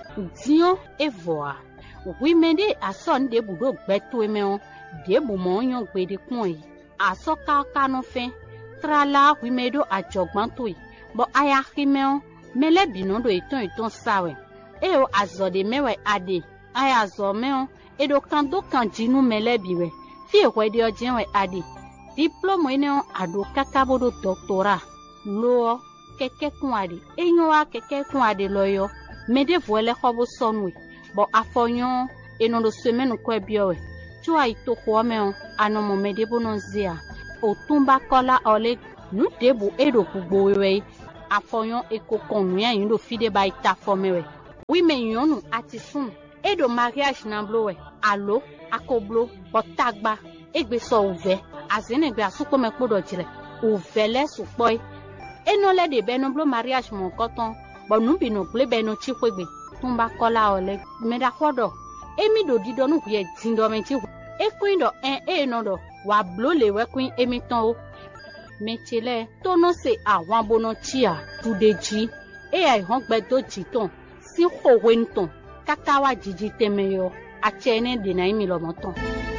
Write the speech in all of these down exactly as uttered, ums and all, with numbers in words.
Dion evoa. Oui de ason de budo beto emeo. De bumo yon gbede kwen. Aso ka kano fe. Trala oui medo a jogbantoi. Bo aya kimeo. Mele binondo eton eton sawe. Eo azode mewe ade. Aya zo meo. Edo kando kanjinu mele biwe. Fi wede ojenwe ade. Diplôme ene ado kakabodo doctorat. Lo keke kwadi. Enyo a keke kwadi loyo. Mede voile khobo sonwe. Bo afonyo eno do semaine ko biowe. Chua ito kwame ano mo mede bononzia. Otumba kola ole nu debu edo pugbowe. Afonyo ekokonu ya yindo fide ba ita fomewe. Oui men yonu atisun. Edo mariage namblowe. Alo akoblo botagba egbe so ouve. Azene gbe asuko me kpodo jire. Ouve le supoi. Eno le de benoblo mariage mon coton. Bon nu bino ple beno chikwegbe. Tumba kola ole meda kodo. Emi do dido nu ye tindo menchi. E queen do en e no do wa blo le we queen emi ton o. Mechele tono se a wan bono chia tu deji. E ai hon gbe do jiton. Si ho wenton. Kakawa jiji temeyo. Achene de na imi lo moton.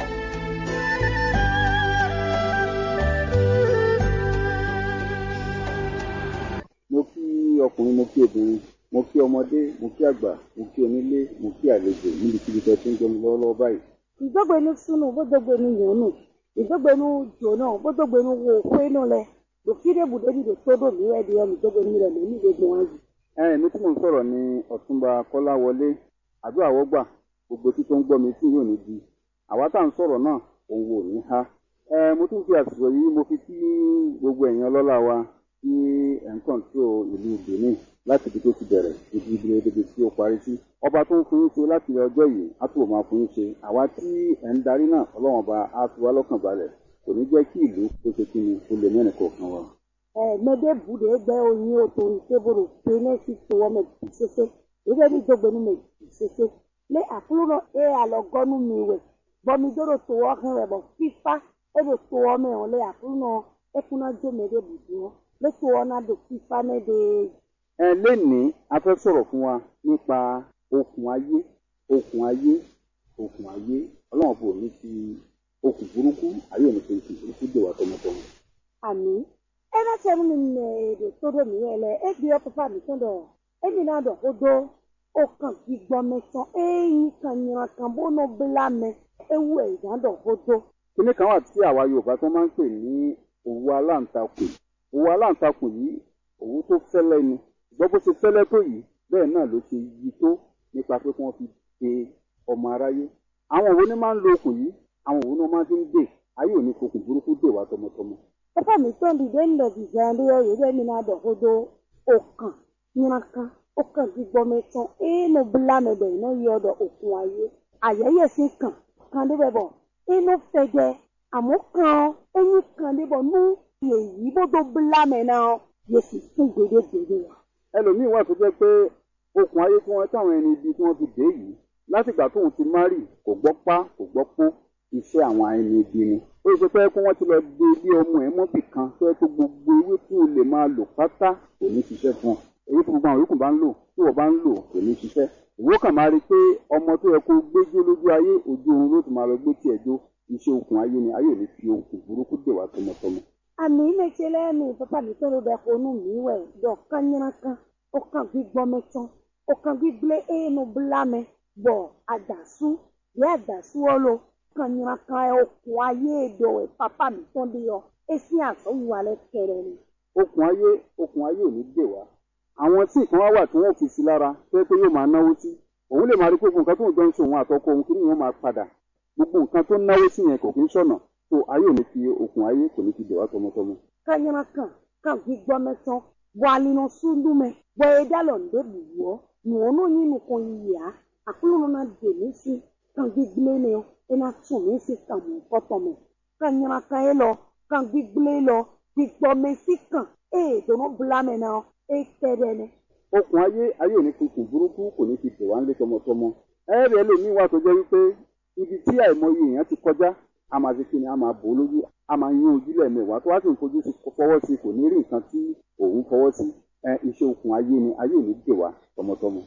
Mo kí ọkùnrin, mo kí obìnrin, mo kí ọmọdé, mo kí àgbà, mo kí onílé, mo kí àlejò níbi tí ibi tí ń jẹun lọ́wọ́lọ́wọ́ báyìí. Ìdógbénu sunu bó dógbénu yòónù, ìdógbénu jòónù bó dógbénu wo kwénu lẹ, lòkìdé bùdóbi lò tó dòmí rẹ di ẹnu ìdógbénu rẹ lóní gbogbo wọn yìí. Ẹ mi tí mò ń sọ̀rọ̀ ni Ọ̀túnba Kọ́láwọlé, àdúrà wọ́gbà, gbogbo tí tó ń gbọ́ mi tí yóò ní di. Àwa tá à ń sọ̀rọ̀ náà, òun wò ní há. Ẹ mo tún fi àsìkò yìí mo fi kí gbogbo ẹ̀yin ọlọ́lá wa tí ẹ̀ ń kọ̀ǹtró ìlú Benin láti ibi tó ti bẹ̀rẹ̀ ibi ibi ibi tí ó parí sí. Ọba tó ń fún yín ṣe láti ọjọ́ yìí á túbọ̀ máa fún yín ṣe. Àwa tí ẹ̀ ń darí náà Ọlọ́run ọba á fi wá lọ́kàn balẹ̀. Kò ní jẹ́ kí ìlú tó ṣe kí ni ó lè mẹ́rin kọ̀ọ̀kan wa. Ẹ mẹdẹ bùdó ẹgbẹ oyin òtòrì tébòrò pẹlẹ sí tòwọ mẹ ṣẹṣẹ lórí ẹni dógbénu mẹ ṣẹṣẹ lé àfúrúnà ẹ àlọgọnu mi wẹ bọmi dọdọ tòwọ hàn rẹ bọ fífa ẹdọ tòwọ mẹ wọn lé àfúrúnà ẹkúnná jẹ mẹdẹ bùdó wọn lé tòwọ náà dò fífa mẹdẹ. Ẹ lénìí a fẹ́ sọ̀rọ̀ fún wa nípa okùn ayé okùn ayé okùn ayé Ọlọ́run bò ní ti okùn burúkú ayé ò ní fi okùn burúkú dè wá tọmọtọmọ. Àmín. Ẹ náà tẹnu mi nà èdè tó dé mi yẹn lẹ ẹ bí ọ pàpà mi tán dọ ẹ mi náà dọ kó dó ó kàn gbígbọ́ mẹ́tàn ẹ̀yìn kan yìnyín kan bó ná bílá mẹ ewu ẹ̀ ìdádọ̀ kó dó. Kíní kan wà tí àwa Yorùbá tó máa ń pè ní òwú aláǹtakùn òwú aláǹtakùn yìí òwú tó fẹ́lẹ́ ni ṣùgbọ́n bó ṣe fẹ́lẹ́ tó yìí bẹ́ẹ̀ náà ló ṣe yí tó nípa pé kí wọ́n fi de ọmọ aráyé. Àwọn òwú ni máa ń lo okùn yìí àwọn òwú ni wọ́n máa fi ń dè ayé ò ní fokùn burúkú dè wá tọmọtọmọ. Papa mi tó ń dìde ńlẹ̀ dìjà ń lé ọ̀yọ́ bẹ́ẹ̀ mi náà dọ̀ kó dó ó kàn yìnyín kan ó kàn gbígbọ́ mẹ́tàn ẹ̀ẹ́nù bílá mẹ́bẹ̀ iná yí ọ̀dọ̀ òkun ayé àyẹ̀yẹ̀ sí kàn kan débẹ̀ bọ̀ inú fẹ̀jẹ̀ àmọ́ kan ẹ̀yìn kan débọ̀ nú èyí bó tó bílá mẹ́ náà yẹ sì fún gbèdégbèdé wa. Ẹlòmíì wà tó jẹ́ pé okùn ayé tí wọ́n táwọn ẹni ibi tí wọ́n fi dé yìí látìgbà tóun ti márì kò gbọ́ pá kò gbọ́ pó iṣẹ́ àwọn ẹni ibi ni. Ó ṣe pé kí wọ́n ti lọ gbé ilé ọmọ ẹ̀ mọ́bì kan tó yẹ kó gbogbo ewé tí o lè máa lò pátá kò ní ṣiṣẹ́ fún ọ. Èyí tí gbogbo àwọn yòókù bá ń lò tí wọ́n bá ń lò kò ní ṣiṣẹ́. Ìwọ kàn máa rí i pé ọmọ tó yẹ kó gbéjó lójú ayé ojú oorun ló ti máa lọ gbé tiẹ̀ jó iṣẹ́ okùn ayé ni ayé ò ní fi okùn burúkú dè wá tọmọtọmọ. Àmì méje lẹ́nu papa mi tó ló bẹ fonú mi wẹ̀ dọ̀ kányínà kan ó kàn gbígbọ́ mẹ́tàn ó kàn gbígbé ẹ̀ẹ́nù bílá mẹ́ bọ̀ àdàsú bí àdàsú ọlọ kanyina kan okùn ayé èdò ẹ papa mi tán bí yọ èsì àtọwò alẹ kẹrẹ ni. Okùn ayé okùn ayé ò ní dè wá. Àwọn tí nǹkan wá wà tí wọ́n fi sí lára tó yẹ pé yóò máa náwó sí òun lè máa rí pé gbogbo nǹkan tó ń jọ ń ṣe òun àtọkọ òun kí ni wọ́n máa padà gbogbo nǹkan tó ń náwó sí yẹn kò kí ń ṣọ̀nà tó ayé ò ní fi okùn ayé kò ní fi dè wá tọmọtọmọ. Kanyina kan kan gbígbọ́ mẹ́tàn bọ̀ àlìnà súndúmẹ́ bọ̀ ẹ̀dá lọ ń débù wọ́ nùọ́nù yín nìkan yìí yá àkúlù náà dè mí sí kan gbígbé ni ọ ena tún mí sí kan mú kọ́tọ̀ mẹ́ kanyina kan yẹn lọ kan gbígbé lọ gbígbọ́ mẹ́ sí kan ẹ̀ dùnú bílá mẹ́ náà ẹ̀ tẹ́rẹ̀ ni. Okùn ayé ayé ò ní fi okùn burúkú kò ní fi dè wá ńlé tọmọtọmọ. Ẹ̀rẹ̀ ẹlòmíín wà tó jẹ́ wípé ibi tí àìmọye èèyàn ti kọjá a máa fi kíni a máa bò ó lójú a máa yín ojú lẹ́ẹ̀mẹwàá tó wá sì ń fojú sí fọwọ́ sí kò ní rí nǹkan tí òun fọwọ́ sí iṣẹ́ okùn ayé ni ayé ò ní dè wá tọmọtọmọ.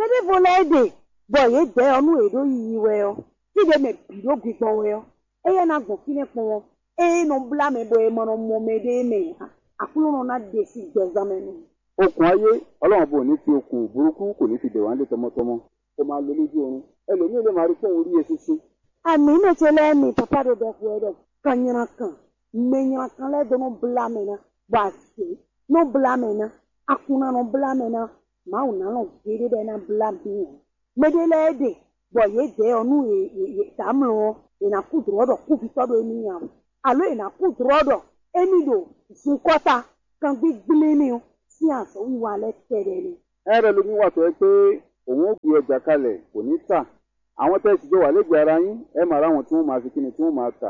mede vole de bo ye de onu edo yi we o ti de me biro gbigbo we o eye na gbon kini pon e no bla me bo e mo no mo me de me akulu no na de si gbezamenu okùn ayé ọlọ́run bò ní fi okùn burúkú kò ní fi dè wá lé tọmọtọmọ kó máa lo lójú oorun ẹlòmíì lè máa rí fóun rí eṣinṣin. ami me tele mi papa do be fu edo kanyana kan menyana kan le do no bla me na ba se no bla me na akuna no bla me na ma una no gede de na bla bi medele de bo ye de onu e tamlo e na kudro do ku fi todo eni yan alo e na kudro do emi do sun kota kan gbi gbile ni o si aso wiwa le tere ni ẹ rẹ lómi wà tó ẹ pé òun ó gbé ọjà kalẹ̀ kò ní tà àwọn tẹ́sí jọ wà lẹ́gbẹ̀ẹ́ ara yín ẹ máa ráwọn tí wọ́n máa fi kíni tí wọ́n máa tà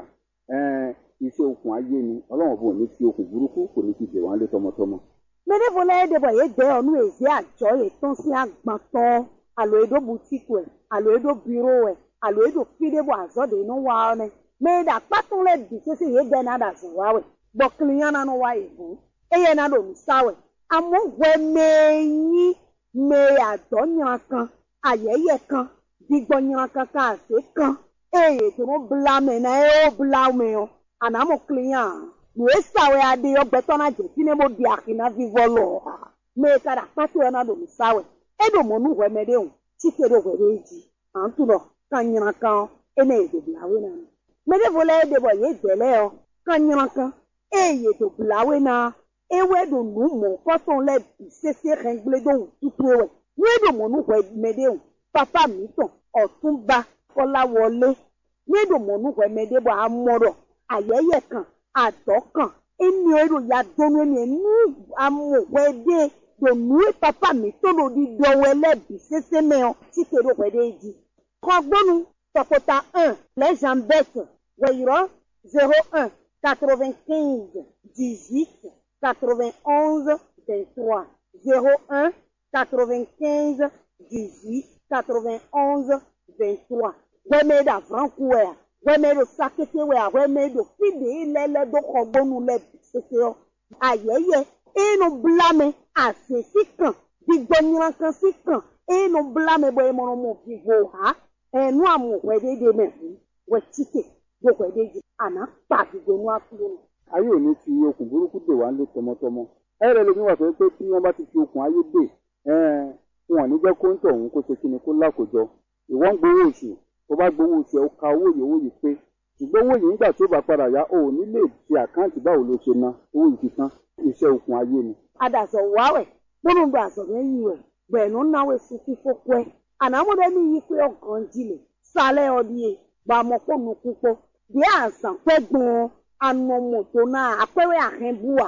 iṣẹ́ okùn ayé ni ọlọ́run bò ní fi okùn burúkú kò ní fi dè wá lé tọmọtọmọ. mede vole de bo ye de onu ezi ajo ye ton si agbaton alo edo boutique we alo edo bureau we alo edo fide bo azo de no wa ne me da patun le bi se se ye de na da so wa we bo client na no wa e bu eye na do mi sa we amo we meyin me adonyan kan ayeye kan digbonyan kan ka se kan eye to no bla me na e o bla me o anamo client we sa we ade o gbeton na je tine mo di akina vivo lo me kada pati ona do mi sa we edo mo nu we me de un chike do we reji antu lo kanyana kan ene e de bla we na me de vole de bo ye dele o kanyana kan eye to bla we na ewe do nu mo koton le bi sese rengle do tutu we we do mo nu we me de un papa mi ton Ọ̀túnba Kọ́láwọlé we do mo nu we me de bo amoro ayeye kan àdọ́kàn ẹni èrò ya dọ́nú ẹni ẹnu amòwẹ́dẹ́ dònú papa mi tó lò di dọ̀wọ́ ẹlẹ́bi ṣẹṣẹ mẹ́ọ̀ tí kèrò wẹ́dẹ́ yìí. kọ́gbọ́nù tọkọta un lẹ́jàmbẹ́tì wẹ̀yìrọ̀ zéro un quatre-vingt-quinze dix-huit quatre-vingt-onze vingt-trois zéro un quatre-vingt-quinze dix-huit quatre-vingt-onze vingt-trois wẹ́mẹ́dà frankuwẹ̀ wẹ́mẹ́dò saketewẹ̀ wẹ́mẹ́dò fìdí lẹ́lẹ́ do kọ́gbọ́nù lẹ́bi ṣẹṣẹ ọ́ ayẹyẹ inu blame àṣẹṣí kan gbígbọ́nyìnrán kan sí kan inu blame bọ́ ẹmọ́ràn mọ́ fìgbò ha ẹnu àmọ̀ wẹ́dẹ́dẹ́ mẹ́rin wẹ́ tíkẹ̀ bó wẹ́dẹ́dẹ́ àná pàgbìgbò ní àkúrò. ayé ò ní fi okùn burúkú dè wá lé tọmọtọmọ ẹ rẹ lómi wà tó pé tí wọ́n bá ti fi okùn ayé dè wọn ò ní jẹ́ kó ń tọ̀ òun kó ṣe kíni kó lákòjọ ìwọ ń gbowó oṣù tó bá gbowó oṣù ẹ ó ka owó yìí owó yìí pé ṣùgbọ́n owó yìí nígbà tó bá padà yá o ò ní lè ṣe àkáǹtì báwo ló ṣe ná owó yìí ti tán iṣẹ́ okùn ayé ni. adazɔ wawɛ kpɔnu do azɔbɛ yi wɛ gbɛnu nawɛ sufi fɔkɔɛ anamɔdɛ ni yi kpe ɔgɔnji le salɛ ɔdie bamɔkpɔ nukukpɔ deɛ azan kpɛ gbɔn anɔmɔto na akpɛwɛ ahɛbua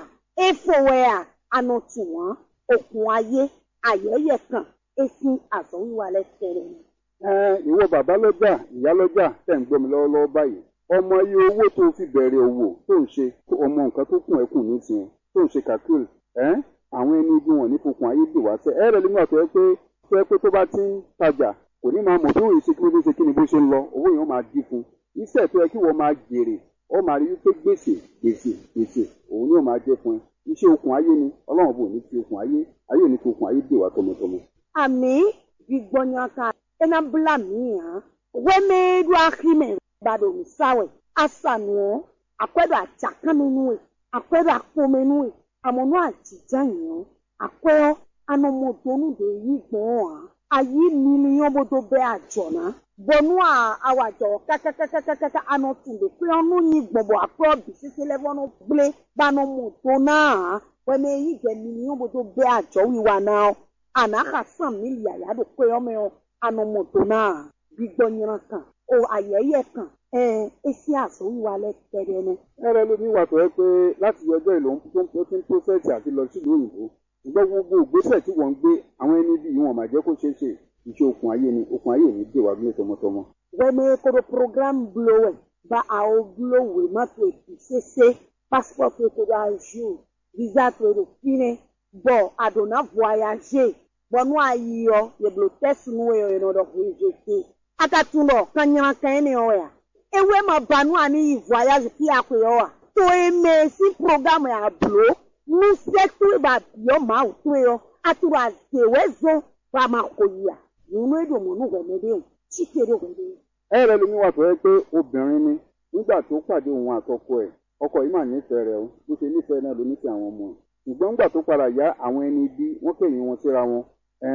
efowɛa anɔtuwa okun ayé ayɛyɛ kan esi azɔwiwa lɛ tɛrɛ ni. ẹ ìwọ bàbá lọ́jà ìyá lọ́jà tẹ̀ ń gbọ́ mi lọ́wọ́lọ́wọ́ báyìí ọmọ iye owó tó fi bẹ̀rẹ̀ òwò tó ń ṣe ọmọ nǹkan tó kùn ẹ̀kùn nísìnyẹn tó ń ṣe kàkúl ẹ́ àwọn ẹni ibi wọn ní fokùn ayé dè wá sẹ́ ẹ rẹ̀ lómi àtọ́ ẹ pé tó ẹ pé tó bá ti ń tajà kò ní máa mọ̀ tó òye ṣe kí ló ṣe kí ni bó ṣe ń lọ owó yẹn ó máa dín fún iṣẹ́ tó yẹ kí wọ́n máa jèrè ó máa rí wípé gbèsè gbèsè gbèsè òun ni ó máa jẹ́ fún ẹ iṣẹ́ okùn ayé ni ọlọ́run bò ní fi okùn ayé ayé ò ní fi okùn ayé dè wá tọmọtọmọ. àmì gbígbọ́nyaka ẹna bla mi hàn wẹ́mẹ́ẹ́dù ahimẹ̀ gbàdọ̀ nsáwẹ̀ asanuọ akpẹ́dọ̀ àjàkánunuwẹ̀ akpẹ́dọ̀ akpọ̀mẹ́nuwẹ̀ àmọ́nú àjìjáyàn akpẹ́ọ́ anọmọdọ́nù dè yí gbọ́n hàn ayé mílíọ̀nù bọ́dọ̀ bẹ́ àjọ̀nà bọ́nú àwàjọ kákákákákáká anọ̀túndé pé ọ̀nù yí gbọ̀bọ̀ akpẹ́ọ́ bìsísí lẹ́fọ́nù gblé gbanọmọdọ́ náà wẹ́mẹ́ yí jẹ́ mílíọ̀nù bọ́dọ̀ bẹ́ àjọ wíwá náà ànákàsán mílíọ̀nù àyàdó pé ọmọ ẹ̀ anọmọdọ́ náà gbígbọ́nyìnrán kan o ayẹyẹ kan ẹ esi àsọyìnwá lẹtẹrẹ ni. ẹrẹ lómi wà tó ẹ pé láti ọjọ́ ìlú tó ti ń pọ́sẹ̀tì àti lọ sílùú òyìnbó ṣùgbọ́n gbogbo ìgbésẹ̀ tí wọ́n ń gbé àwọn ẹni bí wọn máa jẹ́ kó ṣeé ṣe iṣẹ́ okùn ayé ni okùn ayé ò ní dè wá bí tọmọtọmọ. wẹ́mẹ́ kóró program blowẹ̀ bá àwọn blowẹ̀ mọ́tò ètò ṣẹṣẹ passport ètò àjò visa tó ètò fínẹ bọ̀ àdùnnà voyage bọ̀nú àyíyọ yẹ̀bùrọ̀ tẹ̀sínú ẹ̀yọ̀ ìrọ̀dọ̀ fún ìjẹ́kẹ́ akatulo kanyana kane oya ewe mabanu ani voyage ki akwe owa to eme si programme ya blo mu sector ba bio ma utwe yo atura zewezo ba makoya nínú èdè mọ̀nú wẹ̀mẹ́dẹ́ òun tí kéré wẹ̀mẹ́dẹ́. ẹ rẹ lómi wà tó yẹ pé obìnrin ni nígbà tó pàdé òun àtọkọ ẹ̀ ọkọ yìí mà nífẹ̀ẹ́ rẹ̀ o bó ṣe nífẹ̀ẹ́ náà ló nífẹ̀ẹ́ àwọn ọmọ ẹ̀ ṣùgbọ́n nígbà tó padà yá àwọn ẹni bí wọ́n kẹ̀yìn wọn síra wọn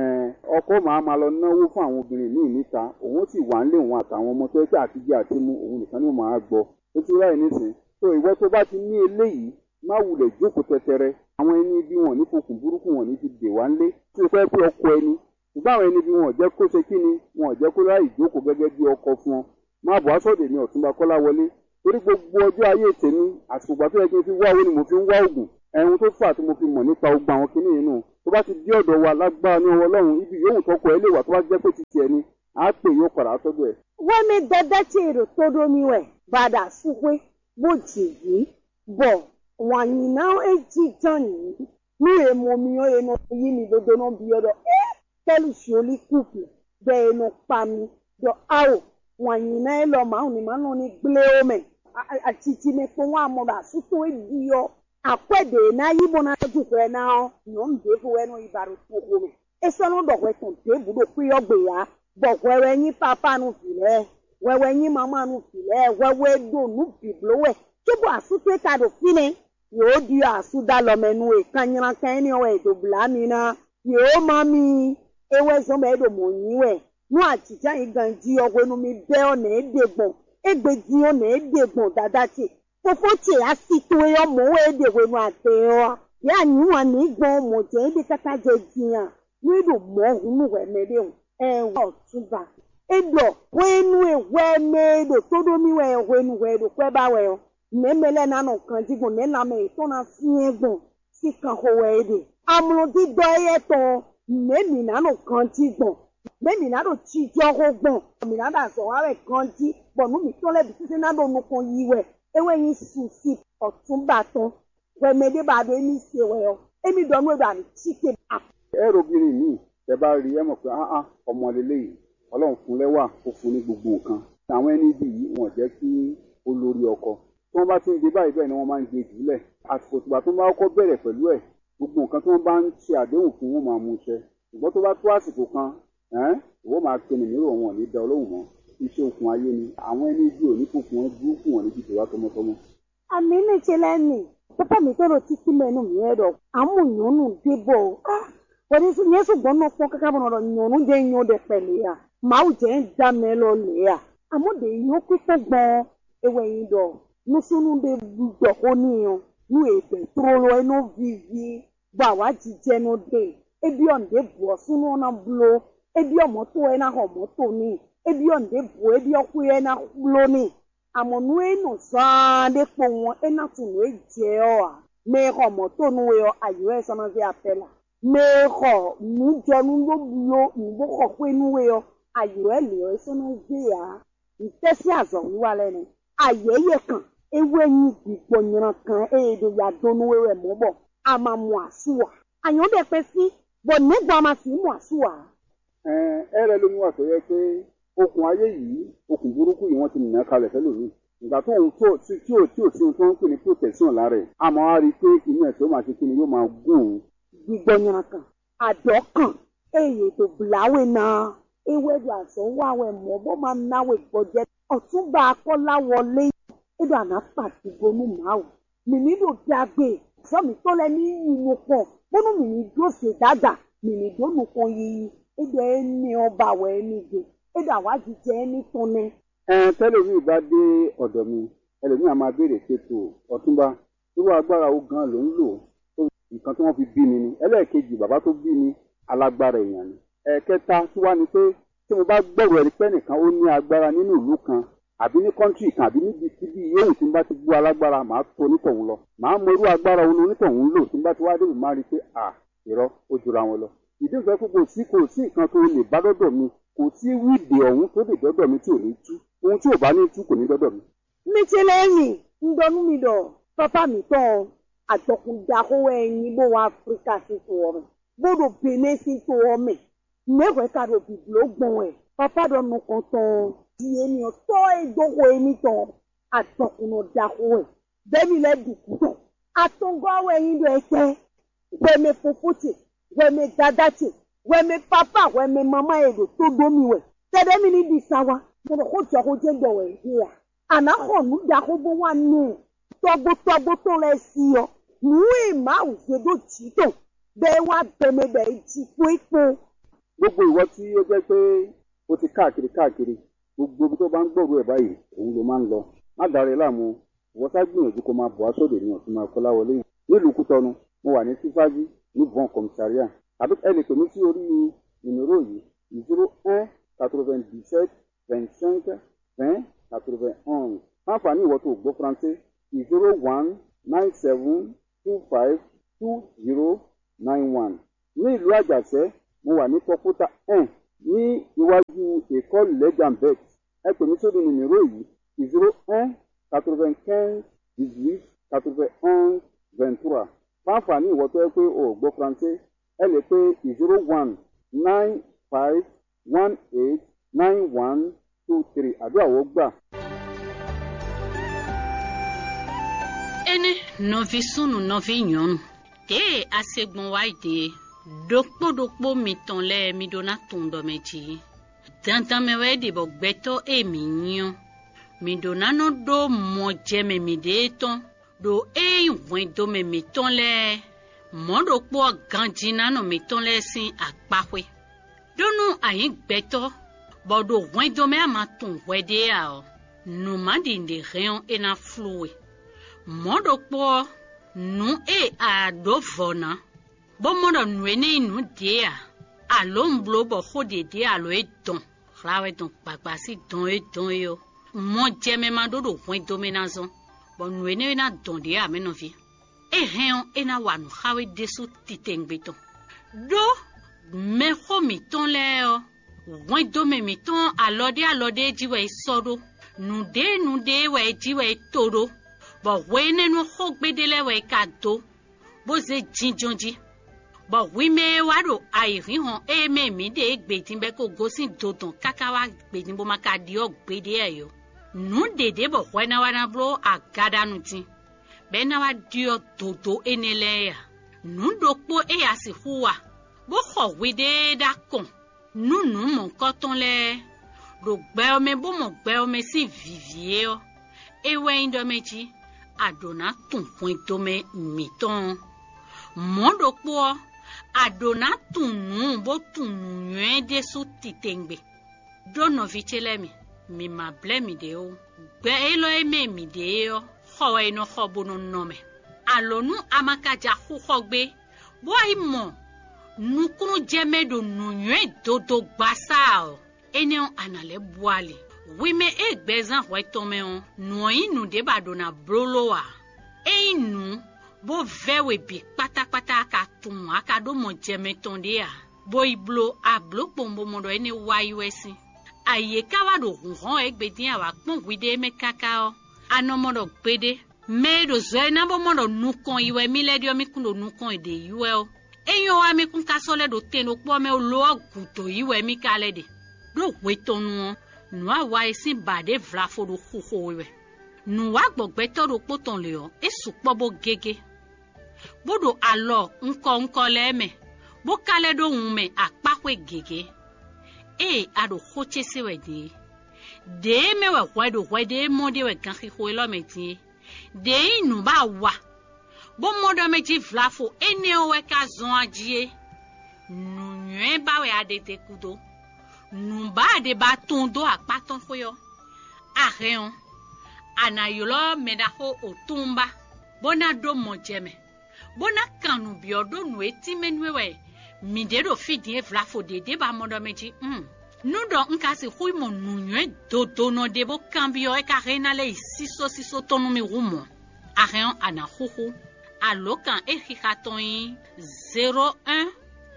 ọkọ máa ma lọ náwó fún àwọn obìnrin míì níta òun sì wà ń lé òun àtàwọn ọmọ tó yẹ pé àtijọ́ àti mú òun nìkan ni ó máa gbọ́ ó ti ráì nísìn tó ìwọ tó bá ti ní eléyìí má wulẹ̀ jókòó tẹtẹrẹ àwọn ẹni bí wọn ní fokùn burúkú wọn ní ti dè wá ńlé tí ó fẹ́ pé ọkọ ẹni ṣùgbọ́n àwọn ẹni bí wọn ò jẹ́ kó ṣe kí ni wọn ò jẹ́ kó ráì jókòó gẹ́gẹ́ bí ọkọ fún ọ má bọ̀ aṣọ́dẹ̀ mi Ọ̀túnba Kọ́láwọlé torí gbogbo ọjọ́ ayé tèmi àsùgbà tó yẹ kí n fi wá owó ni mo fi ń wá oògùn ẹ̀hún tó fà tí mo fi mọ̀ nípa ogun àwọn kinní yìí nù tó bá ti dé ọ̀dọ̀ wa lágbára ní ọwọ́ Ọlọ́run ibi yòówù tọkọ ẹ lè wà tó bá jẹ́ pé títí ẹni á pè yóò padà sọ́dọ̀ ẹ̀. wọ́n mi dẹ́dẹ́ tí èrò tó domi wẹ̀ bàdà súpé bó jì yìí bọ̀ wọ̀nyí náà èjì jàn yìí ní èèmọ̀ mi ó ẹnu yí mi dodo náà bí ọdọ ẹ tẹ́lù sọ́ọ́lì kùpù bẹ́ ẹnu pa mi dọ̀ áwò wọ̀nyí náà ẹ lọ màá ní màá nù ní gblé omi àti tí mi fún wa mọ̀ bá súpé di yọ akwede na yibo na jukwe na no mbefu wenu ibaru tukumi esono dokwe ton tebu do kwi ogbe ya bokwe yin papa nu file wewe yin mama nu file wewe do nu biblowe tubo asute ka do fine yo di asuda lo menu e kanyira kan ni o e do blami na yo mami ewe so me do monyiwe nu atija iganji ogwe nu mi be o na edegbon egbeji o na edegbon dadati Fofoche asito yo mo ede wenu ateo ya nyuwa ni gbon mo je ede kata je jiyan ni do mo hunu we mede e wo tuba edo wenu e we medo todo mi we wenu we do kwe ba we o memele na no kan digun ne la me to na fin egbon si kan ho we ede amulo di do ye to memi na no kan digun memi na do chi jo ho gbon mi na da so wa we kan di bonu mi to le bi se na do nu kan yi we ewe yin susi Ọ̀túnba tán wẹmẹdẹ bá dé ní ṣe wẹ ọ èmi dọ̀nù ẹ̀dọ̀ àmì chíkè bá. ẹ robìnrin mi ẹ bá rí ẹ mọ̀ pé áá ọmọ lélẹ́yìí Ọlọ́run fún lẹ́wà ó fún ní gbogbo nǹkan àwọn ẹni bí yìí wọ́n jẹ́ kí olórí ọkọ tí wọ́n bá ti ń gbé báyìí bẹ́ẹ̀ ni wọ́n máa ń gbé jùlẹ̀ àsìkò tìgbà tó bá kọ́kọ́ bẹ̀rẹ̀ pẹ̀lú ẹ̀ gbogbo nǹkan tí wọ́n bá ń ṣe àdéhùn fún wọn máa mú ṣẹ ṣùgbọ́n tó bá tó àsìkò kan ìwọ máa pinnu mìíràn wọn ò ní da Ọlọ́run mọ́ iṣẹ́ okùn ayé ni àwọn ẹni bí òní kòkùn wọn burúkú wọn níbi ìtura tọmọtọmọ. àmì ní ṣe lẹ́nu pápá mi tọrọ títí mẹ́nu mi ẹ̀rọ àmúyànnù débọ̀ wọ́n ní yẹn ṣùgbọ́n náà fọ́ kákà bọ̀ ọ̀rọ̀ yànnù jẹ́ yan dẹ̀ pẹ̀lẹ́ yà màá jẹ́ ń dá mi lọ lẹ̀ yà àmúdè yàn pípẹ́ gbọ́n ewé yìí dọ̀ nùsùnù dé gbọ̀ ó níyan nù ègbè tó lọ ẹnu vivi bọ̀ àwa jíjẹ́ nu dé ebi ọ̀ǹdẹ bọ̀ sínú ọ̀nà bulo ebi ọ̀mọ́tò ẹ̀ náà ọ̀mọ́tò ní ebi ọ̀ǹdẹ bọ̀ ebi ọ̀kú ẹ̀ náà bulo ní àmọ̀nù ẹ̀nù sáadé pọ̀ wọn ẹ̀ náà tún lè jẹ́ ọ̀ à mẹ́rọ̀ ọ̀mọ́tò nu ẹ̀ ayọ̀ ẹ̀ sọ́nà fi àpẹ́là mẹ́rọ̀ nùjọ́nu ló bulo nùbọ̀kọ̀ pé nu ẹ̀ ayọ̀ ẹ̀ lè ẹ̀ sọ́nà fi à ìtẹ́sí àzọ̀ wíwá lẹ́nu ayẹyẹ kan ewé yín gbígbọ́ yẹn kan èdè yàdọ́nu ẹ̀ mọ́ bọ̀ a máa mú àsùwà àyàn dẹ̀ pẹ́ sí bọ̀ nígbà máa sì mú àsùwà. ẹ ẹ rẹ lómi wà tó yẹ pé okùn ayé yìí okùn burúkú yìí wọ́n ti nìyẹn kalẹ̀ fẹ́lòmíì ìgbà tó ń tó tí tí ò tí ò sí ohun tó ń pè ní protection lára ẹ̀ àmọ́ á rí i pé inú ẹ̀ tó máa ṣe kí ni yóò máa gún òun. gbígbọ́ yẹn kan àdọ́kàn èyí tó bùláwé náà ewé ẹ̀dùn àṣọ wà wẹ̀ mọ́ bọ́ máa náwó ìgbọ́jẹ́ Ọ̀túnba Kọ́láwọlé ẹ̀dùn ànáfà ti gbónú màáwù mi nílò dágbé sọ́mi tó lẹ ní inú pọ̀ bónú mi ní dúró ṣe dáadáa mi ní dónú kan yìí ẹ̀dùn ẹni ọba àwọ̀ ẹni gbé ẹ̀dùn àwájú jẹ́ ẹni tán ní. ẹ tẹ́lẹ̀mí bá dé ọ̀dọ̀ mi ẹlòmíì á máa béèrè ṣètò Ọ̀túnba irú agbára ó gan ló ń lò ó nǹkan tí wọ́n fi bí mi ni ẹlẹ́ẹ̀kejì bàbá tó bí mi alágbára èèyàn ni ẹ̀ẹ̀kẹta tí wá ni pé tí mo bá gbẹ̀rù ẹ̀rí pẹ́ nìkan ó ní agbára nínú ìlú kan àbí ní kọ́ńtì kan àbí níbi tíbi yóò tí n bá ti gbọ́ alágbára màá tó onítọ̀hún lọ màá mọ irú agbára òun onítọ̀hún lò tí n bá ti wá débi máa rí i pé à irọ́ ó jura wọn lọ. ìdí ìfẹ́ pé kò sí kò sí nǹkan tó lè bá dọ́dọ̀ mi kò sí wíìdì ọ̀hún tó lè dọ́dọ̀ mi tí ò ní tú ohun tí ò bá ní tú kò ní dọ́dọ̀ mi. mi ti lẹ́yìn ń dọnú mi dọ̀ pápá mi tán àtọkùnjakówó ẹyin bó wa Áfíríkà sí tó ọmọ bódò Benin sí tó ọmọ mẹ́wàá kàdó bìbìló gbọ̀n ẹ̀ pápá dọ̀nù kan tán di ènìyàn tọ́ ìgbókò ẹni tán àtọkùnjakówó ẹ̀ bẹ́ẹ̀ni lẹ́dùkú tán àtọ̀ngọ́wọ́ ẹyin dọ̀ ẹ̀kẹ́ wẹ́mẹ́ fofótì wẹ́mẹ́ dádáṣe ouais mes papa ouais mes maman et de tout domi ouais c'est des mini bisawa pour le coup tu as rejeté de ouais ya ana ko nu da ko bo wa nu tobo tobo to le si o nu e ma o se do ti to be wa be me be ti po gbogbo ìwọ tí ó jẹ́ pé ó ti káàkiri káàkiri gbogbo ibi tó bá ń gbòòrò ẹ̀ báyìí òun ló máa ń lọ má dàrẹ́ láàmú ìwọ sá gbìyànjú kó máa bọ̀ á sóde ní ọ̀tún máa kọ́ láwọlé nílùú Kútọ́nù mo wà ní sífájú ní bon commissariat àbí ẹnì pè mí sí orí ìníró yìí zero un quatre-vingt-dix-sept vingt-cinq vingt quatre-vingt-onze fáfàní ìwọ tó gbọ́ faransé zero one nine seven two five two zero nine one ní ìlú Àjàṣẹ́ mo wà ní pọpútà un ní iwájú école legambet ẹ pè mí sórí ìníró yìí zero un quatre-vingt-quinze dix-huit quatre-vingt-onze vingt-trois fáfàní ìwọ tó yẹ pé o ò gbọ́ faransé ẹ lè pé zero one nine five one eight nine one two three àdúrà wọ́n gbà. ene nɔvi sunu nɔvi nyɔnu de asegbɔn wa de dokpodokpo mitɔn lɛ mi dona tun dɔ mɛ dzi dandanmɛ wɛ de bɔ gbɛtɔ e mi nyɔ mi dona nɔ do mɔdzɛmɛ mi de tɔn do e wɛn do mɛ mi tɔn lɛ mɔdokpo gandzina nɔ mi tɔn lɛ si akpaƒe donu ayi gbɛtɔ bɔ do wɛn do mɛ ama tun wɛ de ya o numadi de hɛn ena fluwe mɔdokpo nu e a do vɔna bo mɔdɔ nue ne nu de a alo n blo bɔ xɔ de de alo e dɔn xlawe dɔn kpagbasi dɔn e dɔn ye o mɔdzɛmɛ ma do do wɛn do mɛ na zɔn bɔn nue ne na dɔn de a mɛ nɔvi e hɛn ena wa nu xawe desu tite ŋgbetɔ do mɛ xɔ mi tɔn lɛ o wɛn do mɛ mi tɔn alɔde alɔde dzi wɛ sɔ do nu de nu de wɛ dzi wɛ to do bɔn wɛ ne nu xɔ gbede lɛ wɛ ka do bo ze dzidzi dzi bɔn wi me wa do ayi fi hàn e me mi de gbedin bɛ ko gosi dodon kaka wa gbedin bo ma ka di o gbede yɛ yo nu dede bɔ wɛ na wa na blo agada nu ti bɛ na wa di o dodo ene lɛ ya nu do kpo e ya si hu wa bo xɔ wi de da kɔn nu nu mɔ kɔtɔn lɛ do gbɛ ome bo mɔ gbɛ ome si vivie yɔ e wɛ yin dɔ me dzi adona tun pɔn dome mi tɔn mɔ do kpo adona tunu bo tunu nyuɛ de su titengbe do nɔvi tse lɛ mi mi ma blɛ mi de o gbɛ elɔ eme mi de yɔ xɔwɛ yin xɔ bo no nɔmɛ alɔnu amakadza xoxɔ gbe bo ayi mɔ nukunu jɛmɛ do nu nyuɛ dodo gbasa o ene analɛ buali wime e gbɛzan xɔ tɔmɛ o nuɔyi nu de ba dona brolo wa eyi nu bo vɛwe bi kpatakpata ka tun aka do mɔ jɛmɛ tɔn de ya bo iblo ablo kpɔnbo mɔ dɔ ene wayi wɛsi aye kawa do hɔn egbedin awa kpɔn wide me kaka o anɔmɔ dɔ gbede me do zɔɛ nabo mɔ dɔ nukɔn iwɛ mi lɛ diɔ mi kun do nukɔn de yiwɛ o eyi wa mi kun kasɔ lɛ do ten do kpɔ mɛ o lo guto yiwɛ mi ka lɛ de do wetɔnu o nua wa esi ba de vlafo do xoxo wɛ nua gbɔgbɛtɔ do kpɔtɔn le o esu kpɔ bo gege bo do alɔ ŋkɔ ŋkɔ lɛ mɛ bo kalɛ do ŋu mɛ akpakoe gege e a do xotsese wɛ de de mɛ wɛ wɛ do wɛ de mɔ de wɛ gaxixo lɔ mɛ die de yi nu ba wa bo mɔ dɔ mɛ dzi vlafo ene wɛ ka zɔn adie nu nyuɛ ba wɛ adete kudo nuba de ba tun do akpatɔn foyɔ ahɛn anayɔlɔ mɛdako o tunba bona do mɔjɛmɛ bona kanu biɔ do nu eti mɛnuɛ wɛ mi de do fidi evla fo de de ba mɔdɔ mɛ dzi um nu dɔ nka se hui mɔ nunyuɛ dodo nɔ de bo kan biɔ eka hɛn na le siso siso tɔnu mi wu mɔ ahɛn ana xoxo alo kan exixa tɔn yi zero un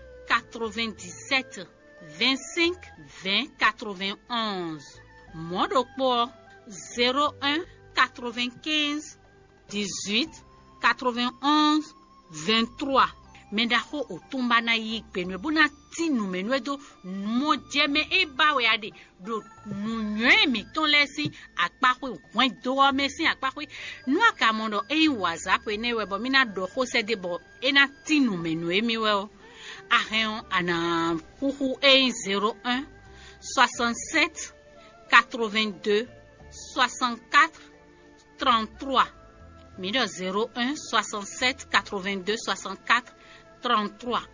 quatre-vingt-dix-sept vingt-cinq vingt quatre-vingt-onze Modokpo zéro un quatre-vingt-quinze dix-huit quatre-vingt-onze vingt-trois Mendako otumba na yikpe nwe bona ti numenwe do mo jeme e bawe ade do nunwe mi ton lesi akpakwe wen do mesi akpakwe nu akamondo e WhatsApp ne we bo mina do ko se de bo e na ti numenwe mi we o Arréon ana huhu e zéro un soixante-sept quatre-vingt-deux soixante-quatre trente-trois. Mino zéro un soixante-sept quatre-vingt-deux soixante-quatre trente-trois.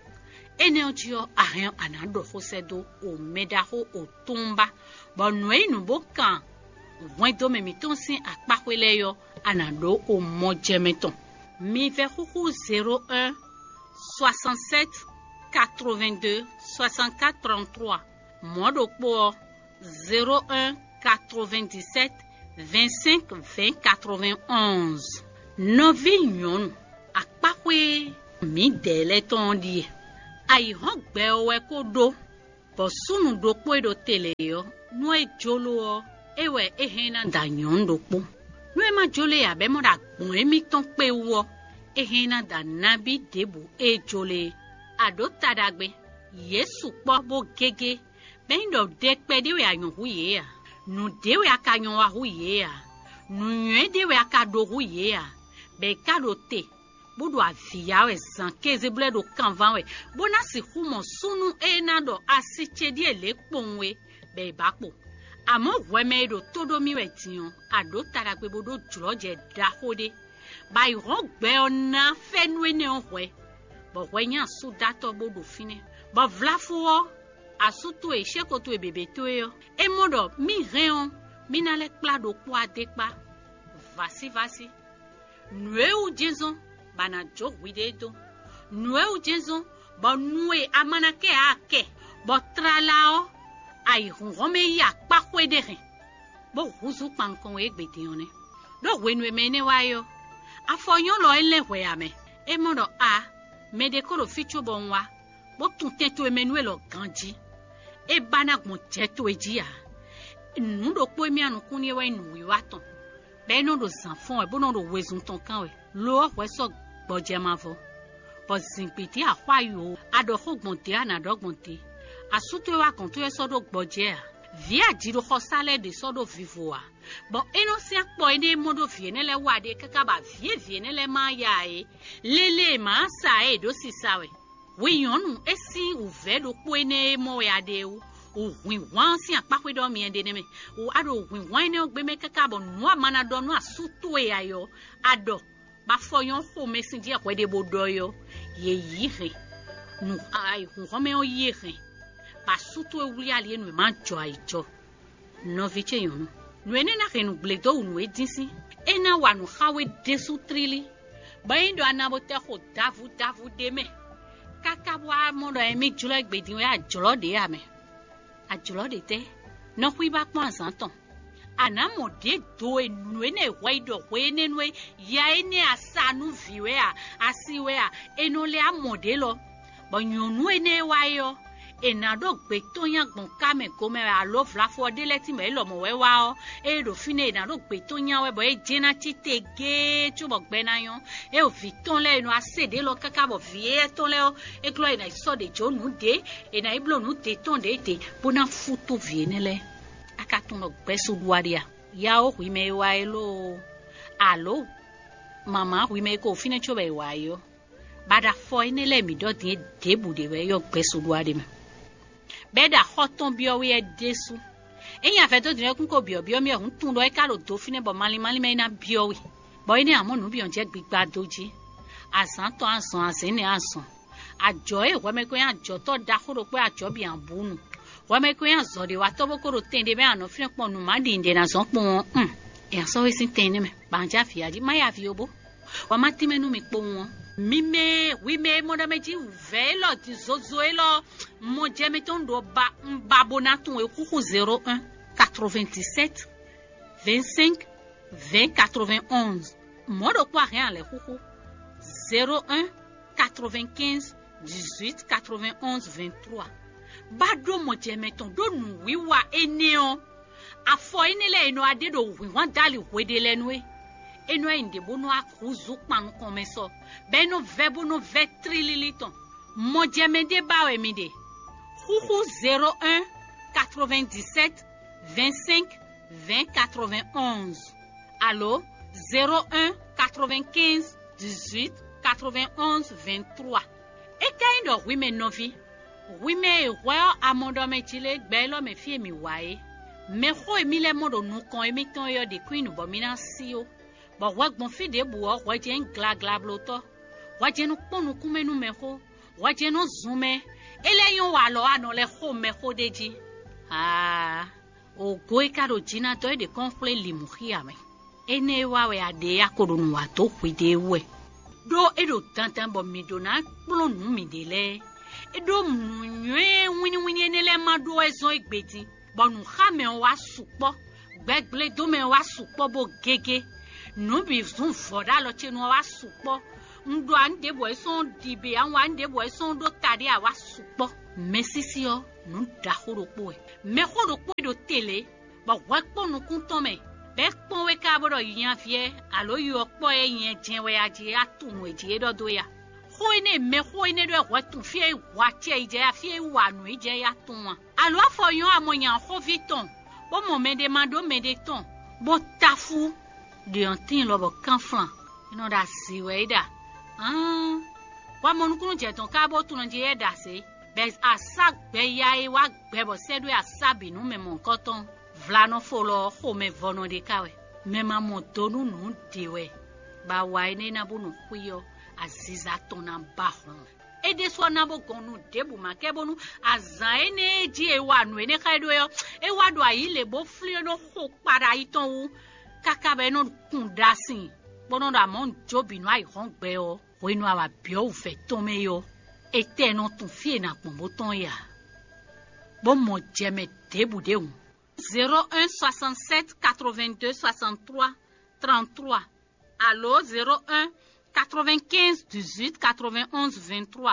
Eneo arréon ana do fosedo o medaho o tumba. Bon noe no bokan. Wwen do me miton sin akpakwele yo anado o mojemeton. Mi ve huhu zéro un soixante-sept quatre-vingt-deux soixante-quatre trente-trois. Modo po zéro un quatre-vingt-dix-sept vingt-cinq vingt quatre-vingt-onze. Novi nyon akpakwe mi dele ton di. Ai hongbe owe kodo. Bo sunu do po do tele yo. Noe jolo ewe ehena da nyon do po. Noe ma jole ya be mo da gbon emi ton pe wo. Ehena da nabi debu e jole. Ado tadagbe. Yesu po bo gege. Ben do dekpe dewe a yon huye ya. Nu dewe aka yon wa huye ya. Nu nye dewe aka do huye ya. Be kado te. Bodo a via we zan keze ble do kanvan we. Bona si humo sunu e na do asiche die le kponwe. Be bakpo. Amo weme do todo mi we tiyon. Ado tadagbe bodo jloje da hode. Ba yon gbe ona fenwe ne on we. Bo wenyan su dato bodo fine. Bo vlafo asutu e shekotu e bebeto yo. E modo mi reon. Mi na le plado kwa dekpa. Vasi vasi. Nwe ou jezon. Bana jo widedo. Nwe ou jezon. Bo nwe amanake ake. Bo tralao. Ay rome ya pakwe dere. Bo huzu pankon e gbete yone. Do wenwe mene wayo. Afonyon lo ele we ame. E modo a. Me dekoro ficho bonwa. Bo tunteto e menwe lo ganji. E bana gmonteto e jia. Nundo po mi anu kunye we nuwi waton. Ben non do zanfon e bo non do wezun ton kan we. Lo we so gboje mavo. Bo zinpiti a kwa yo. Ado ho gbonte ana do gbonte. Asuto wa konto e so do gboje a. Via jiro ho sale de so do vivo a. Bo eno si akpo ene modo viene le wade kaka ba vie viene le ma ya e. Lele ma sa e do si sawe. We yonu esi uve do po ene mo ya de u. O win wan si akpakwe do mi ende neme. O ado win wan ne ogbe me kaka bo no mana do no asuto e ayo. Ado ba foyon ho mesinji akwe de bodo yo. Ye yire. Nu ay hu home o yire. Ba suto e wuli ali nu ma jo aijo. No viche yonu. Nu ene na renu bledo unu edinsi. Ena wanu hawe desu trili. Ba indo anabote ho davu davu deme. Kaka wa modo emi julo egbedin we ajolo de ame. Ajolo de te. No hui ba kwa santon. Ana mode do enu ene waido we ene we ya ene asanu viwe a asiwe a eno le amode lo. Ba nyonu ene wayo. Enado gbe to yan gbon kame ko me alo flafo de leti me lo mo we wa o e do fine enado gbe to yan we bo e jena tite ge tu bo gbe na yon e o vi ton le enu asede lo kaka bo vie ton le o e klo ena so de jo nu de ena iblo nu de ton de te bona futo viene le aka ton lo gbe so duaria ya o wi me wa elo alo mama wi me ko fine cho be wa yo bada fo ene le mi do de debu de we yo gbe so duaria me beda hoton bio we desu enya fe to dire kun ko bio bio mi ohun tun lo e karo do fine bo mali mali me na bio we bo ni amonu bi on je gbigba doji asan to asan asin ni asan ajo e we me ko yan ajo to da koro pe ajo bi an bunu we me ko yan zo de wa to bo koro tende be an fine pon nu ma di inde na so pon um e so we sin tende me banja fi aji ma ya fi obo wa ma ti menu mi po won mi me wi me mo da meji ve lo ti zozo e lo mo je me ton do ba babona ton e kuku zéro un quatre-vingt-dix-sept vingt-cinq vingt quatre-vingt-onze mo do kwa rien le kuku zéro un quatre-vingt-quinze dix-huit quatre-vingt-onze vingt-trois bado mo je me ton do nu wi wa eneon afo enele eno ade do wi wan dali wede lenwe eno inde bono akuzu pan komeso beno vebo no vetrililiton mo jemende bawe mide huhu zéro un quatre-vingt-dix-sept vingt-cinq vingt quatre-vingt-onze allo zéro un quatre-vingt-quinze dix-huit quatre-vingt-onze vingt-trois E kind of women novi. Women well amondo me chile belo me fie mi wae. Me ho emi le modo nu kon emi ton yo de queen bo mina sio. Ba wa gbon fi de bu o wa je en gla gla bloto. Wa je nu ponu kumenu me ho. Wa je no zume. Ele yon wa lo ano le ho me ho deji. Ah, o goi karo jina to de konfle limuhia me. Ene wa we ade akorunu wa to kwide we. Do edo tantan bo mi do na kplo nu mi de le. Edo munwe wini wini enele mado ezo igbeti. Bonu khame wa supo. Gbegle do me wa supo bo gege. No bi zun foda lo chenu wa supo. Ndo ande bo son dibe an wa ande bo son do tade a wa supo. Mesisi o nu da horopo e. Me horopo do tele. Ba wa po nu kunton me. Be pon we ka bodo yan fie. Alo yo po e yen jen we aje atunu eje do do ya. Hoine me hoine do wa tu fie wa tie ije ya fie wa nu ije ya tun. Alo afoyon amoyan ho viton. Bo mo me de mando me de ton. Bo tafu de antin lo bo kanflan. Ino da siwe da. Ah. Wa mo nkunu je ton ka bo tun je da se. Be asak be ya e wa gbe bo se do asabi nu me mon koton. Vla no folo ho me vono de kawe. Me ma mo tonu nu diwe. Ba wa ene na bu nu kuyo. Aziza tona bahon. E de so na bo gonu debu ma kebonu azan ene ji e wa nu ene kaido yo e wa do ayi le bo fli no ho para iton wu kaka be no kun dasin bono da mon jobi no ai hon gbe o o inu awa bi o fe ton me yo e te no tun fie na pon boton ya bo mo jeme debu de wu zéro un soixante-sept quatre-vingt-deux soixante-trois trente-trois allo zéro un quatre-vingt-quinze dix-huit quatre-vingt-onze vingt-trois.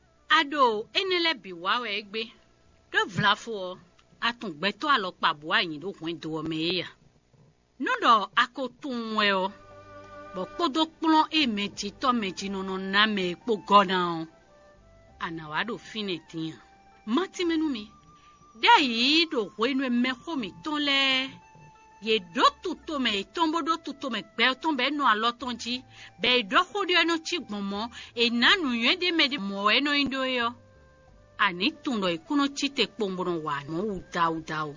Ado enele biwa we egbe. Do vlafo atun gbeto alopa bo ayin do hwen do me ya. No do akotun we o. Bo podo plon e meji to meji no no na me po godan. Anawa do finetin. Mati menu mi. Dai do hwen me ho mi ton le. Ye do tuto me tombo do tuto me gbe tombe no alotonji be do khodi no chigbomo e nanu yende me de mo eno indo yo ani tundo ikuno chite pombono wa no uda uda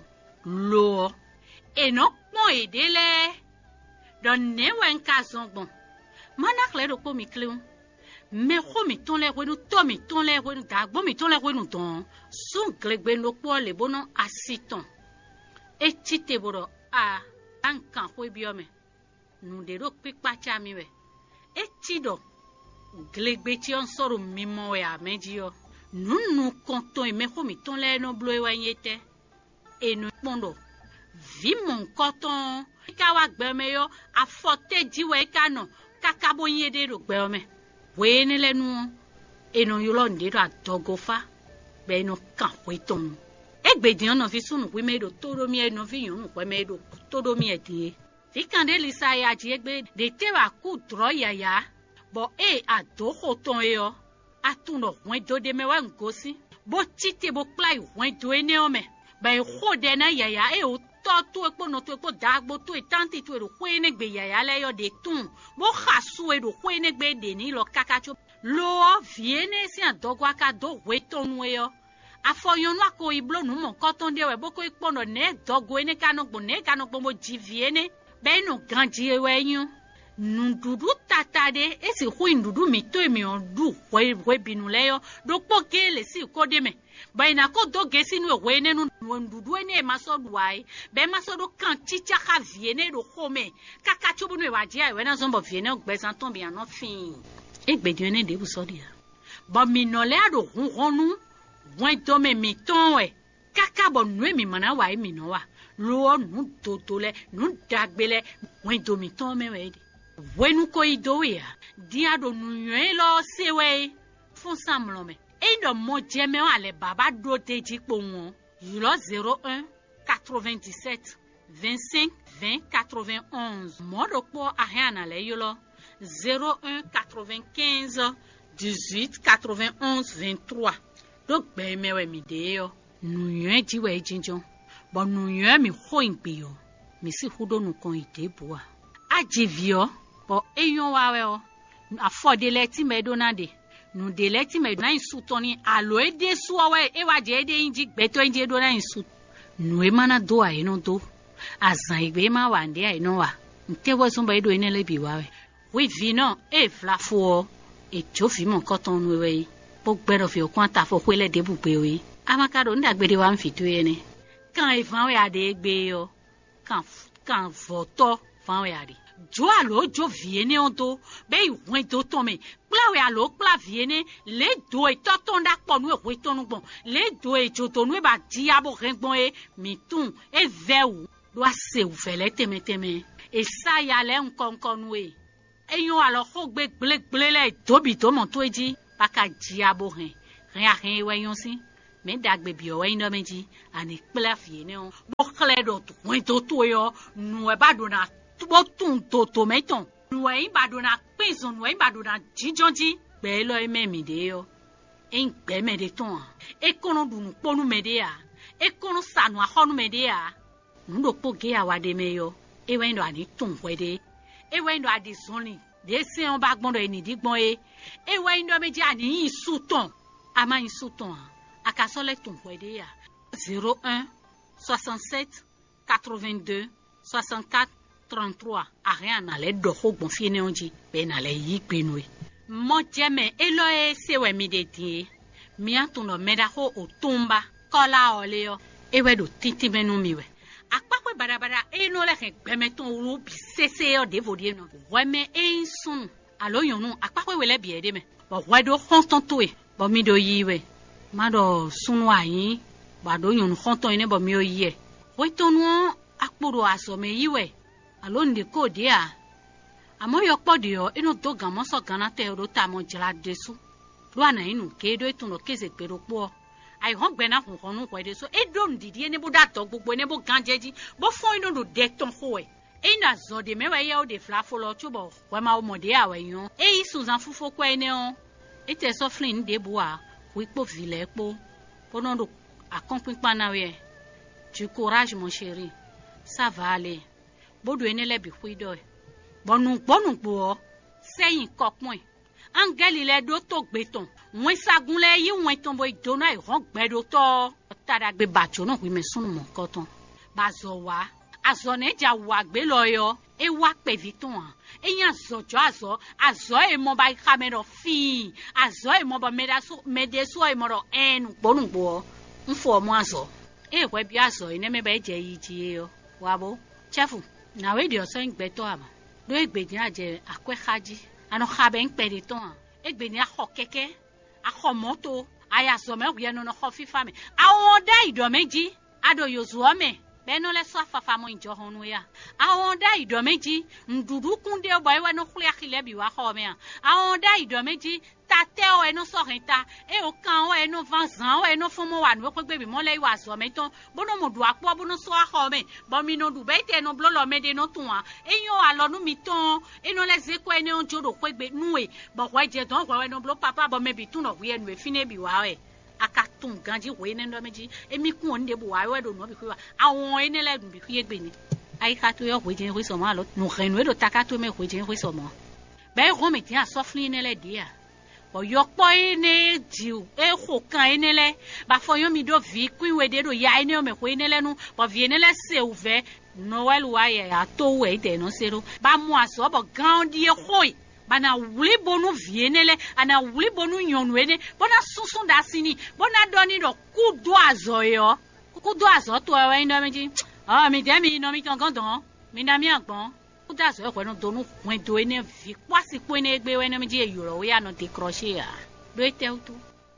lo e no mo edele don ne wen ka zongbon manak le do ko mi kleun me ko mi ton le wenu to mi ton le wenu da gbo mi ton le wenu ton sun glegbe no po le bono asiton e chite boro a ankan ho biome nu de ro pipa cha mi we e tido glegbe ti on soro mimo ya meji yo nu nu konton e me ko mi ton le no blo e wa yete e nu pondo vi mon koton ka wa gbe me yo afote jiwe ka no kaka bo yede ro gbe me we ni le nu e no yo lo nde ro adogofa be no kan ho ton Egbedian no fi sunu we medo todo mi e no fi yun pe medo todo mi e die. Fi kande lisa ya ji egbe de te wa ku dro ya ya. Bo e ado ho ton e yo. Atuno wen do de me wa ngosi. Bo tite bo plai wen do ene o me. Ba e ho de na ya ya e o to to epo no to epo dagbo to e tanti to e ro hwe ne gbe ya ya le yo de tun. Bo khasu e ro hwe ne gbe de ni lo kakacho. Lo viene si adogo aka do we tonu e yo. Afoyon wa ko iblo nu mo koton de we boko ipono ne dogo ene kanogbo ne kanogbo mo jiviene be no ganji ewe yun ndudu tatade esi hu ndudu mi to mi on du we we binu leyo do po kele si ko de me ba ina ko do ge sinu we ne nu ndudu ene ma so duai be ma so do kan chicha ka viene do home kaka chubu nu wa jia we na so bo viene gbe san ton bi an fin egbedi ene de bu so dia ba mi no le ado hun honu Wen to me mi ton we kaka bo nu mi mana wa mi no wa lo nu toto le nu dagbele wen do mi ton me we wenu ko ido ya dia do nu yen lo se we fun samlo me e do mo je me ale baba do teji po won yo zéro un quatre-vingt-dix-sept vingt-cinq vingt quatre-vingt-onze mo do po ahana le yo lo zéro un quatre-vingt-quinze dix-huit quatre-vingt-onze vingt-trois do gbe mewe mi de yo nu yen ji we jinjon bo nu yen mi ho ingbe yo mi si hudo nu kon ide bua ajivio bo eyon wa we o afode le ti me donade nu de leti me na insu toni alo e de su awe e wa je de inji gbeto inji do na insu nu e mana do ai no do azan igbe ma wa nde ai no wa nte wo so ba do ene le bi wa we we vi no e fla fo e jo fi mo koton nu we bo gbero fi okun ta fo pele de bu pe we amakaro nda gbede wa nfi to ene kan e fan we ade gbe yo kan kan voto fan we ade jo alo jo viene ondo be iwen do ton me plawe alo pla viene le do e toton da po nu e we tonu gbon le do e jo tonu e ba diabo rengbon e mi tun e veu do ase u fele teme teme e sa ya le nkan nkan nu e eyon alo ko gbe gble gble le dobi to mo to eji pa ka diabo ren ren a ren we yon sin me dagbe bi o we ndo meji ani pla viene o bo kle do to we to to yo nu e ba do na bo tun to to meton nu e ba do na pinson nu e ba do na jijonji pe lo e me mi de yo en gbe me de ton e kono du nu ponu me de ya e kono sanu a honu me de ya nu do po ge awa de me yo e we ndo ani tun we de e we ndo adi zonli de se on ba gbon do eni di gbon e e we ndo meji ani isu ton ama isu ton akasole tun we de ya zéro un soixante-sept quatre-vingt-deux soixante-quatre trente-trois rien na le do ho gbon fi ne onji be na le yi penu e mo jeme elo e se we mi de ti mi atun no meda ho otumba kola ole yo e we do titi menu mi we akpakwe barabara e no le ke gbemeton ru bi sese yo de vodie no we me e sun alo yonu akpakwe we le bi ede me bo we do honton to e bo mi do yi we ma do sunu ayin ba do yonu honton ine bo mi o yi e we tonu akporo aso me yi we alo ndi ko dia amo yo podio yo ino do gamo so gana te ro ta mo jela desu lo ana inu ke do etuno keze pero po ai hon gbe na hon hon ko de so e do ndidi ene bo da to gbogbo ene bo ganjeji bo fon ino do de ton ho e ina zo de mewa ye o de flafo lo tubo we ma o mode awe yon e isuzan fufo ko ene on e te so flin de boa wi po vile po pono do akonpinpa na we du courage mon chéri ça va aller bodo ene le bi kuido bonu bonu gbo seyin kokun angeli le do to gbeton won sagun le yi won ton bo idona e ron gbedo to tada gbe bacho na wi me sunu mo koton bazo wa azo ne ja wa gbe lo yo e wa pe viton eyan zojo azo azo e mo ba camera fi azo e mo ba medaso medeso e mo ro enu bonu gbo nfo mo azo e we bi azo ine me ba je yi ji yo wabo chefu na we dio so ngbeto ama do egbedi aje akwehaji ano khabe npede ton egbedi akho keke akho moto aya so me ye no no kho fifa me awon da ido meji ado yozuo me be no le so afafa mo njo honu ya awon da ido meji ndudu kunde boy we no khule akhile bi wa kho me awon da ido meji tate o eno so renta e o kan o eno vanzan o eno fomo wa no pe gbe bi mo le wa so me ton bono mo du apo bono so akho me bo mi no du be te no blolo me de no tun a eyan alonu mi ton eno le ze ko ene onjo do pe gbe nu e bo wa je don wa eno blo papa bo me bi tun no wi enu e fine bi wa we akatun ganji we ne ndo meji emi kun onde bo wa we do no bi ku wa awon ene le dun bi ku ye gbe ni ai ka to yo we je we so ma lo no renu e do takato me we je we so mo be ro me ti a so fli ne le dia bo yo po ene jiu e ko kan ene le ba fo yo mi do vi kuin we de do ya ene o me ko ene le nu bo vi ene le se uve noel wa ye ya to we de no sero ba mu aso bo gan di e khoi bana wuli bonu vi ene le ana wuli bonu nyonu ene bona susun da sini bona doni do ku do azo yo ku do azo to we ene meji ah mi de mi no mi ton gandon mi na mi agbon da so ko no donu wen do ene vi kwasi ko ene gbe we na mi je yoro we ano de crochet ya do ete utu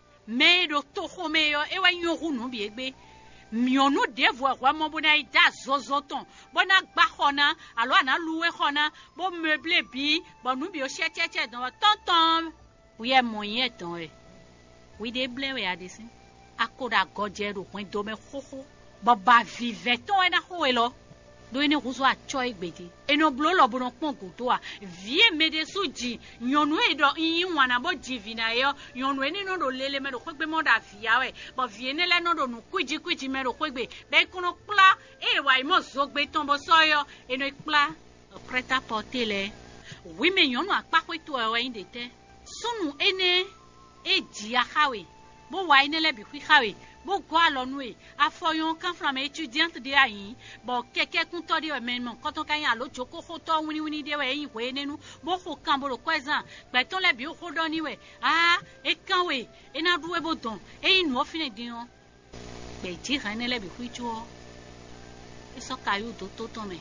me do to ho me yo e wa yoru no bi egbe mi onu de vo kwa mo bona ida zozoton bona gba khona alo ana luwe khona bo meuble bi bo nu bi o che che che don tonton we e moyen ton e we de ble we adisi akoda goje ro pin do me khokho bo ba vive ton e na ho e lo do ene kuzo a choi gbedi eno blo lo bono pon ko to a vie mede suji nyonu e do yin wana bo jivina yo nyonu ene no do lele me do kwegbe mo da fia we bo vie ne le no do nu kuji kuji me do kwegbe be kuno pla e wa imo zo gbe ton bo so yo eno pla prêt à porter le oui me nyonu a pa ko to e wa inde te sunu ene e dia hawe bo wa ine le bi kwi hawe bo go alonu e afoyon kan from étudiante de ayin bo keke kun to de men mon koton kan ya lo joko ko to wini wini de we yin we nenu bo ko kan bo lo kwezan gbe ton le bi o ko do ni we ah e kan we e na duwe bo don e inu o fine din o gbe ji ran le bi kwi jo e so kayu do to to me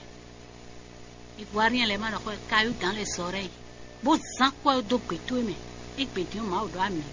e voit rien les mains ko kayu dans les oreilles bo zan ko do gbe to me e gbe din ma o do ami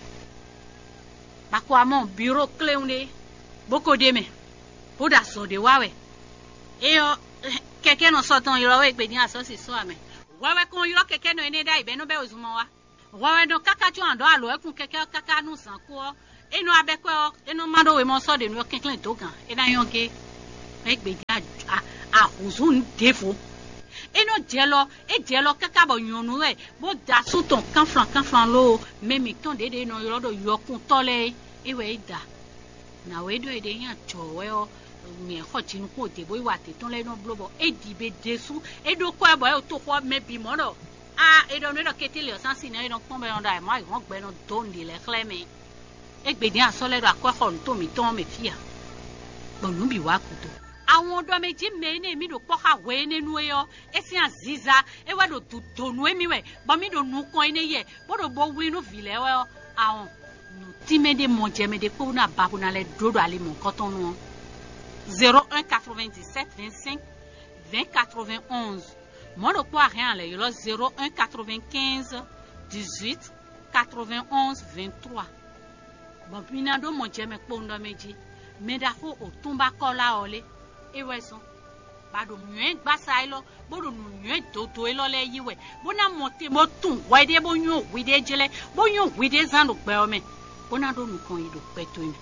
bako amon bureau clé une boko deme boda so de wawe e yo keke no so ton yoro we gbe ni aso si so ame wawe kon yoro keke no ene da ibe no be ozumo wa wawe no kaka ju ando alo ekun keke kaka nu san ko enu abeko enu mando we mo so de no kenken to gan e na yonke e gbe di a a huzun defo eno jelo e jelo kaka bo yonu e bo da su ton kan fran kan fran lo memi ton de de no yoro do yokun tole iwe ida na we do de yan chowe o mi e ho tinu ko de bo iwa te ton le no blobo e di be desu e do ko e bo e to ko me bi mo do a e do no do ketile o san si na e do pon be on da e mo won gbe no don di le kleme e gbe di aso le do akwa to mi ton me fia bo nu bi wa kuto àwọn ọ̀dọ́ méjì me ne mi do poka we nenu e yo e si aziza e wa do donu emi we bo mi do nu kon ine ye bo do bo wi nu vile we àwọn nu timede mo jeme de ko na babu na le dodo ali mon koton nu zéro un quatre-vingt-dix-sept vingt-cinq vingt quatre-vingt-onze mo do po rien le yo zéro un quatre-vingt-quinze dix-huit quatre-vingt-onze vingt-trois bo binado mo jeme ko ndo meji me da fo o tumba kola ole ewe so bado nyen gbasa ilo bodo nyen toto ilo le yiwe bona monte mo tun wa de bo nyu wi de jele bo nyu wi de zan do gbe o me bona do nu kon ido peto mi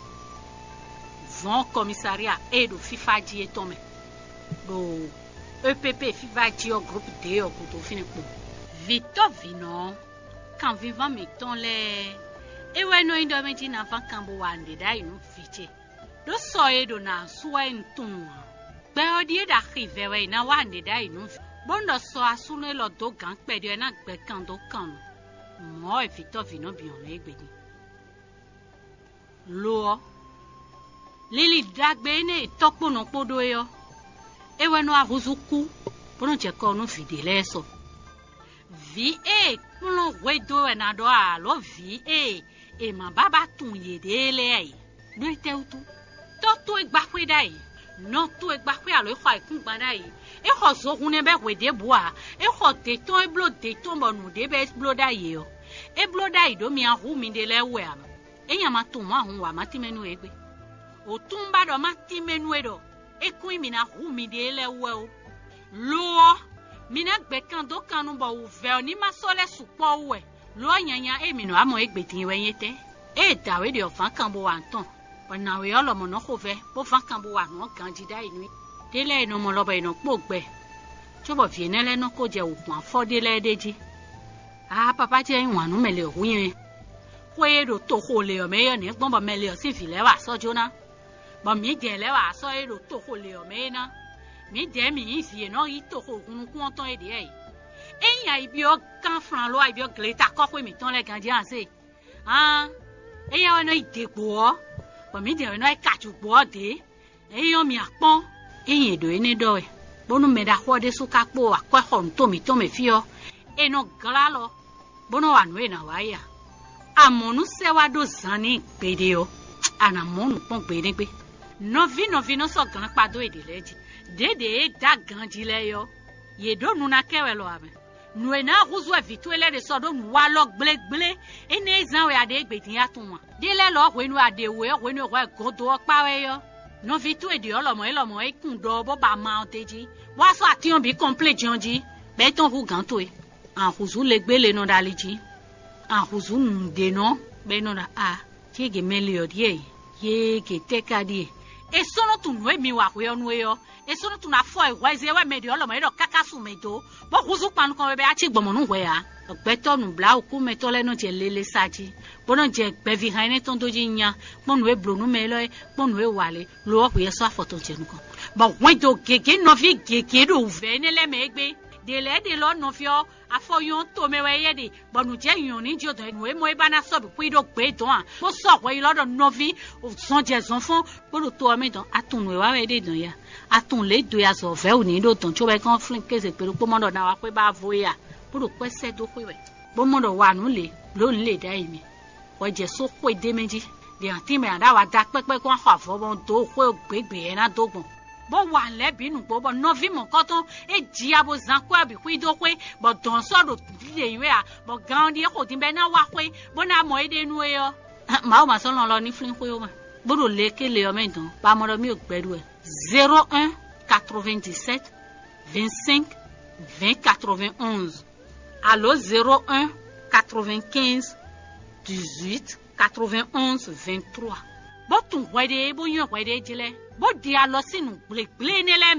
von commissariat e do fifa ji eto me do E P P fifa ji o groupe de o ko to fini po Victor Vino kan vivant mi ton le ewe no indo me ji na van kan bo wande da inu fiche do so e do na so en tun be odie da rive we na wande da inu bondo so asunu lo do gan pe de na gbe kan do kan mo e Victor Vino bi on le gbedi lo lili dagbe ne topono podo yo ewe no avuzuku bono je ko no vide leso vi e kuno wedo na do a lo vi e e ma baba tun ye de le ai do te utu to to egba kwe dai no to egba kwe alo kho ikun gba dai e kho so hun ne be we de boa e kho te ton e blo de ton bonu de be blo dai yo e blo dai do mi ahu mi de le we am e nya ma tun ma hun wa ma ti menu egbe o tun ba do ma ti menu e do e kun mi na hu mi de le we o lo mi na gbe kan do kanu bo u ve oni ma so le supo we lo yanya e mi no amo egbe tin we yete e dawe de ofan kan bo wa nton na we olo mo no ko ve bo fan kan bo wa no kan ji dai ni dele no mo lo ba ino po gbe to bo fi ne le no ko je okun afode le deji ah papa je yin wanu mele o yin ko e do to ko le o me yo ni gbon bo mele o si fi le wa so jona bo mi je le wa so e do to ko le o me na mi je mi yin fi no yi to ko kun kun ton e de e eyan ibi o kan fran lo ibi o gleta ko pe mi ton le gan ji an se ah eyan no idepo o bo mi de no e kaju gbo de eyan mi apon eyan do ene do e bonu me da ho de su kapo akwa hon to mi to me fi o e no gla lo bono wa no e na wa ya amonu se wa do zani pede o ana monu pon pe ni pe no vi no vi no so gan pa do ede leji dede e da gan ji le yo ye do nu na kewe lo ame nu e na ruzu e vitu ele de so do nu wa lo gble gble e ne zan we ade gbe tin ya tun wa de le lo we nu ade we we nu we godo pa we yo no vitu e de olomo e lomo e kun do bo ba ma oteji wa so ation bi complete jonji be ton hu gan to e an ruzu le gbe le no daliji an ruzu nu de no be no da a ti ge mele o die ye ke teka die e sono tu nu e mi wa we onu e yo e sono tu na fo e wa ze we me de olomo e do kakasu me do bo ruzu panu kan be a ti gbomo nu we ya ogbeto nu bla oku me to le no je lele saji bono je gbe vi han ni ton doji nya ponu e blonu me lo e ponu e wale lo o ye so afoto je nu kan bo won do gege no vi gege do ve ni le me gbe dele de lo no fio afo yon to me we ye de bonu je yon ni jo don we mo e ba na so bi ku do gbe don a bo so we lo do no vi o son je son fun bo do to mi don atun we wa we de don ya atun le do ya so ve o ni do ton cho be kan flin kese pe po mo do na wa pe ba vo ya bo do pe se do ku we bo mo do wa nu le lo le da mi o je so pe de meji de anti me ada wa da pepe ko ha fo bo do ku gbegbe na dogun bo wa le binu po bo no vi mo ko ton e ji abo zan ko abi ku do pe bo don so do le iwe a bo gan di ko tin be na wa pe bo na mo e de nu e yo ma o ma so lo ni flin ko yo ma bo do le ke le o me don pa mo do mi o gbedu e zéro un quatre-vingt-dix-sept vingt-cinq vingt quatre-vingt-onze allo zéro un quatre-vingt-quinze dix-huit quatre-vingt-onze vingt-trois bo tun wede bo yan wede jile bo di alo sinu gble gble ni le